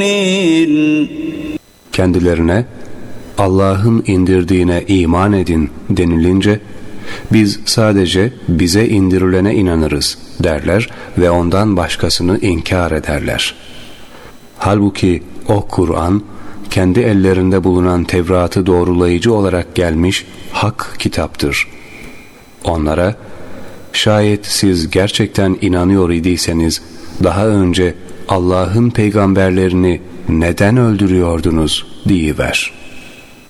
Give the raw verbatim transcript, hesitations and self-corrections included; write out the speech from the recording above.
Kendilerine Allah'ın indirdiğine iman edin denilince biz sadece bize indirilene inanırız derler ve ondan başkasını inkar ederler. Halbuki o Kur'an kendi ellerinde bulunan Tevrat'ı doğrulayıcı olarak gelmiş hak kitaptır. Onlara şayet siz gerçekten inanıyor idiyseniz daha önce Allah'ın peygamberlerini neden öldürüyordunuz deyiver.